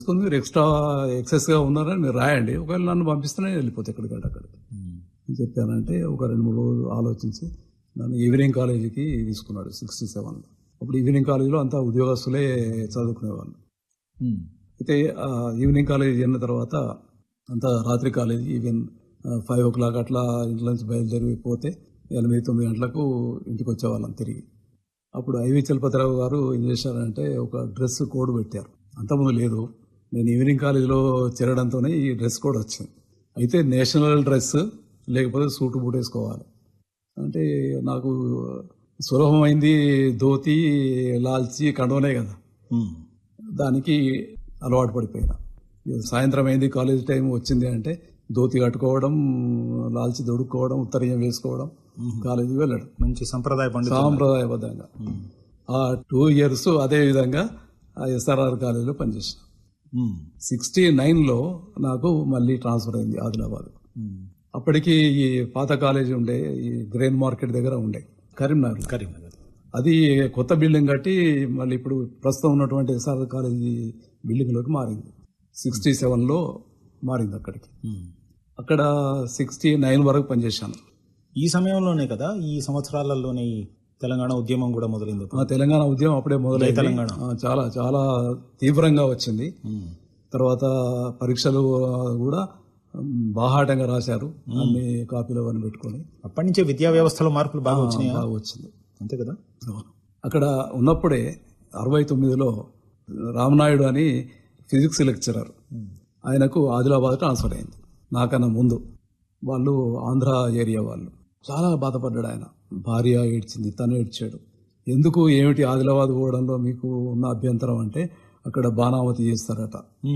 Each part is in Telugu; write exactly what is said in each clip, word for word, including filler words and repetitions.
మీరు ఎక్స్ట్రా ఎక్సెస్ గా ఉన్నారని మీరు రాయండి, ఒకవేళ నన్ను పంపిస్తేనే వెళ్ళిపోతే ఎక్కడికంటే అక్కడికి అని చెప్పానంటే ఒక రెండు మూడు రోజులు ఆలోచించి నన్ను ఈవినింగ్ కాలేజీకి తీసుకున్నాడు సిక్స్టీ సెవెన్లో. అప్పుడు ఈవినింగ్ కాలేజీలో అంతా ఉద్యోగస్తులే చదువుకునేవాళ్ళు. అయితే ఈవినింగ్ కాలేజీ అయిన తర్వాత అంతా రాత్రి కాలేజీ, ఈవెన్ ఫైవ్ ఓ క్లాక్ అట్లా ఇంట్లో నుంచి బయలుదేరిపోతే ఎనిమిది తొమ్మిది గంటలకు ఇంటికి వచ్చేవాళ్ళం తిరిగి. అప్పుడు ఐవి చలపతిరావు గారు ఏం చేశారంటే ఒక డ్రెస్ కోడ్ పెట్టారు. అంతకుముందు లేదు. నేను ఈవినింగ్ కాలేజీలో చేరడంతోనే ఈ డ్రెస్ కోడ్ వచ్చింది. అయితే నేషనల్ డ్రెస్ లేకపోతే సూటు బూట్ వేసుకోవాలి అంటే నాకు సులభమైంది ధోతి, లాల్చి, కండోనే కదా. దానికి అలవాటు పడిపోయినా. సాయంత్రం అయింది, కాలేజ్ టైం వచ్చింది అంటే ధోతి కట్టుకోవడం, లాల్చి దొడుక్కోవడం, ఉత్తరీయం వేసుకోవడం, కాలేజీకి వెళ్ళడం. మంచి సంప్రదాయ సాంప్రదాయబద్ధంగా ఆ టూ ఇయర్స్ అదే విధంగా ఆ ఎస్ఆర్ఆర్ కాలేజీలో పనిచేసిన. సిక్స్టీ నైన్ లో నాకు మళ్ళీ ట్రాన్స్ఫర్ అయింది ఆదిలాబాద్. అప్పటికి ఈ పాత కాలేజీ ఉండే ఈ గ్రెయిన్ మార్కెట్ దగ్గర ఉండే కరీంనగర్ కరీంనగర్ అది కొత్త బిల్డింగ్ కట్టి మళ్ళీ ఇప్పుడు ప్రస్తుతం ఉన్నటువంటి ఎస్ఆర్ఆర్ కాలేజీ బిల్డింగ్ లోకి మారింది. సిక్స్టీ సెవెన్ లో మారింది అక్కడికి. అక్కడ సిక్స్టీ నైన్ వరకు పనిచేశాను. ఈ సమయంలోనే కదా, ఈ సంవత్సరాలలోనే తెలంగాణ ఉద్యమం కూడా మొదలైంది. తెలంగాణ ఉద్యమం అప్పుడే మొదలైంది. తెలంగాణ చాలా చాలా తీవ్రంగా వచ్చింది. తర్వాత పరీక్షలు కూడా బాహాటంగా రాశారు, అన్ని కాపీలు అని పెట్టుకుని. అప్పటి నుంచే విద్యా వ్యవస్థలో మార్పులు బాగా వచ్చినాయి. బాగా వచ్చింది, అంతే కదా. అక్కడ ఉన్నప్పుడే అరవై తొమ్మిదిలో రామనాయుడు అని ఫిజిక్స్ లెక్చరర్, ఆయనకు ఆదిలాబాద్ ట్రాన్స్ఫర్ అయింది. నాకన్నా ముందు వాళ్ళు ఆంధ్ర ఏరియా వాళ్ళు. చాలా బాధపడ్డాడు ఆయన. భార్య ఏడ్చింది, తను ఏడ్చాడు. ఎందుకు ఏమిటి ఆదిలాబాద్ పోవడంలో మీకు ఉన్న అభ్యంతరం అంటే అక్కడ బాణామతి చేస్తారట.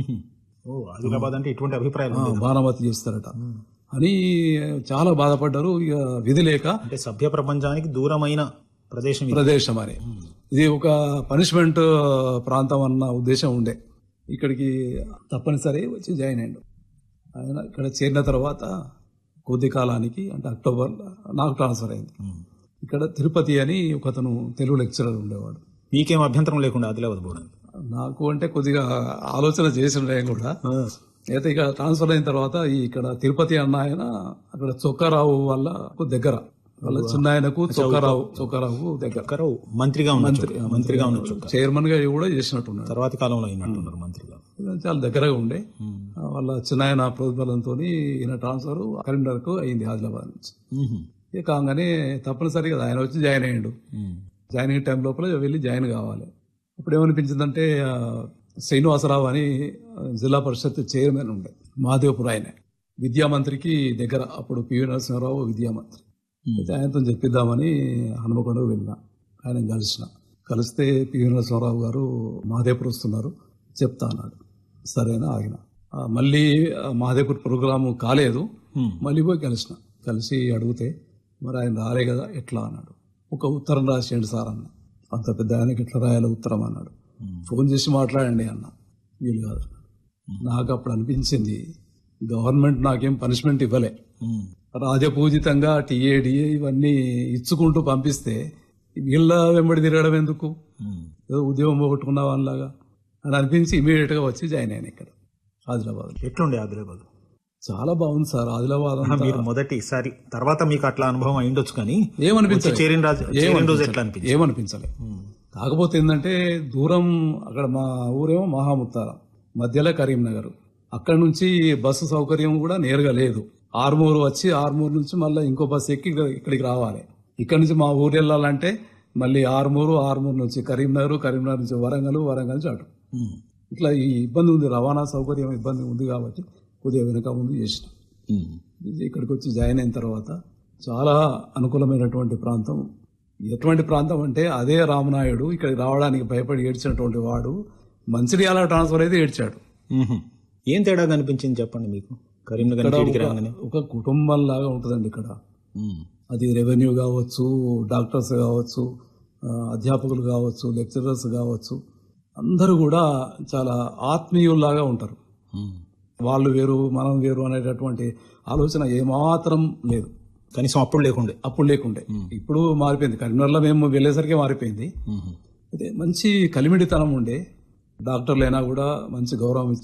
ఆదిలాబాద్ అంటే ఇటువంటి అభిప్రాయాలు, బాణామతి చేస్తారట అని చాలా బాధపడ్డారు. ఇక విధి లేక, అంటే సభ్య ప్రపంచానికి దూరమైన ప్రదేశం ప్రదేశం అని, ఇది ఒక పనిష్మెంట్ ప్రాంతం అన్న ఉద్దేశం ఉండే. ఇక్కడికి తప్పనిసరి వచ్చి జాయిన్ అయ్యాడు. ఆయన ఇక్కడ చేరిన తర్వాత కొద్ది కాలానికి అంటే అక్టోబర్ నాకు ట్రాన్స్ఫర్ అయింది. ఇక్కడ తిరుపతి అని ఒకతను తెలుగు లెక్చరర్ ఉండేవాడు. మీకేం అభ్యంతరం లేకుండా ఆదిలాబాద్ పోవడానికి? నాకు అంటే కొద్దిగా ఆలోచన చేసిన కూడా. అయితే ఇక ట్రాన్స్ఫర్ అయిన తర్వాత ఇక్కడ తిరుపతి అన్న ఆయన అక్కడ చొక్కారావు వాళ్ళ దగ్గర, వాళ్ళ చిన్న ఆయనకు చొక్కారావు చొక్కారావు దగ్గర మంత్రిగా మంత్రి మంత్రిగా చైర్మన్ గా కూడా చేసినట్టున్నాడు. తర్వాత కాలంలో అయినట్టున్నారు మంత్రిగా. చాలా దగ్గరగా ఉండే. వాళ్ళ చిన్న ఆయన ప్రోద్బలంతో ఈయన ట్రాన్స్ఫర్ కరీంనగర్ కు అయింది ఆదిలాబాద్ నుంచి. ఇక కాగానే తప్పనిసరిగా ఆయన వచ్చి జాయిన్ అయ్యాడు. జాయిన్ అయ్యే టైం లోపల వెళ్ళి జాయిన్ కావాలి. ఇప్పుడు ఏమనిపించిందంటే శ్రీనివాసరావు అని జిల్లా పరిషత్ చైర్మన్ ఉండే మహాదేవ్పూర్, ఆయన విద్యామంత్రికి దగ్గర. అప్పుడు పివి నరసింహారావు విద్యామంత్రి. అయితే ఆయనతో చెప్పిద్దామని హనుమకొండకు వెళ్ళిన. ఆయన కలిసిన కలిస్తే పివి నరసింహారావు గారు మహాదేవ్పూర్ వస్తున్నారు చెప్తా అన్నాడు. సరేనా ఆగిన. మళ్ళీ మహాదేవ్పూర్ ప్రోగ్రాము కాలేదు. మళ్ళీ పోయి కలిసిన. కలిసి అడిగితే మరి ఆయన రాలే కదా ఎట్లా అన్నాడు. ఒక ఉత్తరం రాసేయండి సార్ అన్న. అంత పెద్ద ఆయనకి ఎట్లా రాయాలి ఉత్తరం అన్నాడు. ఫోన్ చేసి మాట్లాడండి అన్న. వీలు కాదు. నాకు అప్పుడు అనిపించింది గవర్నమెంట్ నాకేం పనిష్మెంట్ ఇవ్వలే, రాజపూజితంగా టీఏడిఏ ఇవన్నీ ఇచ్చుకుంటూ పంపిస్తే వీళ్ళ వెంబడి తిరగడం ఎందుకు, ఏదో ఉద్యోగం పోగొట్టుకున్న వాళ్ళలాగా అని అనిపించి ఇమీడియట్ గా వచ్చి జాయిన్ అయ్యాను ఇక్కడ ఆదిలాబాద్. ఎట్లుండే ఆదిలాబాద్? చాలా బాగుంది సార్ ఆదిలాబాద్. మీరు మొదటిసారి, తర్వాత మీకు అట్లా అనుభవం అయిండొచ్చు కానీ ఏమనిపించలే. ఏమనిపించలే. కాకపోతే ఏంటంటే దూరం, అక్కడ మా ఊరేమో మహాముత్తార, మధ్యలో కరీంనగర్. అక్కడ నుంచి బస్సు సౌకర్యం కూడా నేరుగా లేదు. ఆర్మూరు వచ్చి ఆర్మూరు నుంచి మళ్ళీ ఇంకో బస్సు ఎక్కి ఇక్కడికి రావాలి. ఇక్కడ నుంచి మా ఊరు వెళ్ళాలంటే మళ్ళీ ఆర్మూరు, ఆర్మూరు నుంచి కరీంనగర్, కరీంనగర్ నుంచి వరంగల్, వరంగల్ నుంచి అటు. ఇట్లా ఈ ఇబ్బంది ఉంది, రవాణా సౌకర్యం ఇబ్బంది ఉంది కాబట్టి కొద్దిగా వెనక ముందు చేసిన. ఇక్కడికి వచ్చి జాయిన్ అయిన తర్వాత చాలా అనుకూలమైనటువంటి ప్రాంతం. ఎటువంటి ప్రాంతం అంటే అదే రామనాయుడు ఇక్కడికి రావడానికి భయపడి ఏడ్చినటువంటి వాడు మంచిర్యాల ట్రాన్స్ఫర్ అయితే ఏడ్చాడు. ఏం తేడా కనిపించింది చెప్పండి మీకు? కరీంనగర్ ఒక కుటుంబం లాగా ఉంటుందండి ఇక్కడ. అది రెవెన్యూ కావచ్చు, డాక్టర్స్ కావచ్చు, అధ్యాపకులు కావచ్చు, లెక్చరర్స్ కావచ్చు, అందరూ కూడా చాలా ఆత్మీయుల్లాగా ఉంటారు. వాళ్ళు వేరు మనం వేరు అనేటటువంటి ఆలోచన ఏమాత్రం లేదు. కనీసం అప్పుడు లేకుండే అప్పుడు లేకుండే ఇప్పుడు మారిపోయింది. కరీంనగర్లో మేము వెళ్ళేసరికి మారిపోయింది. అయితే మంచి కలిమిడితనం ఉండే. డాక్టర్లైనా కూడా మంచి గౌరవం